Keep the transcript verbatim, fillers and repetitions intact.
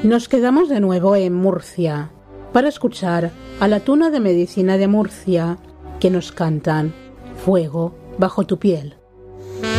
Nos quedamos de nuevo en Murcia para escuchar a la Tuna de Medicina de Murcia, que nos cantan Fuego bajo tu piel.